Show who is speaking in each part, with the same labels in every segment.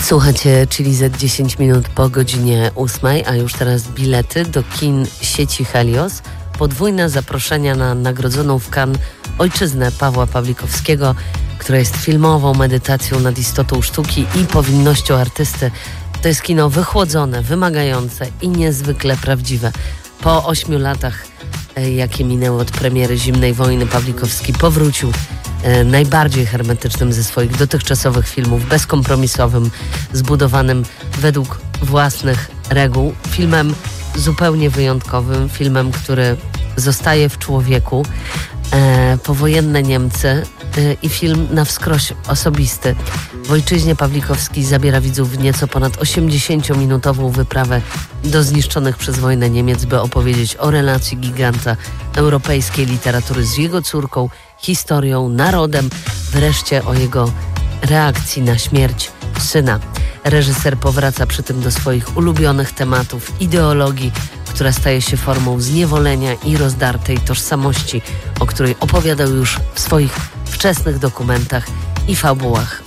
Speaker 1: Słuchacie Chili Z 10 minut po godzinie 8, a już teraz bilety do kin sieci Helios. Podwójne zaproszenia na nagrodzoną w Cannes ojczyznę Pawła Pawlikowskiego, która jest filmową medytacją nad istotą sztuki i powinnością artysty. To jest kino wychłodzone, wymagające i niezwykle prawdziwe. Po 8 latach, jakie minęły od premiery Zimnej Wojny, Pawlikowski powrócił najbardziej hermetycznym ze swoich dotychczasowych filmów, bezkompromisowym, zbudowanym według własnych reguł. Filmem zupełnie wyjątkowym, filmem, który zostaje w człowieku. Powojenne Niemcy i film na wskroś osobisty. W ojczyźnie Pawlikowski zabiera widzów w nieco ponad 80-minutową wyprawę do zniszczonych przez wojnę Niemiec, by opowiedzieć o relacji giganta europejskiej literatury z jego córką, historią, narodem, wreszcie o jego reakcji na śmierć syna. Reżyser powraca przy tym do swoich ulubionych tematów, ideologii, która staje się formą zniewolenia i rozdartej tożsamości, o której opowiadał już w swoich wczesnych dokumentach i fabułach.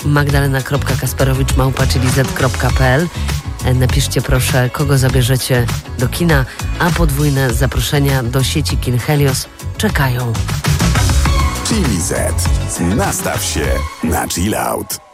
Speaker 1: Magdalena.kasperowicz@chiliz.pl. Napiszcie proszę, kogo zabierzecie do kina, a podwójne zaproszenia do sieci kin Helios czekają.
Speaker 2: Chili Z. Nastaw się na chill out.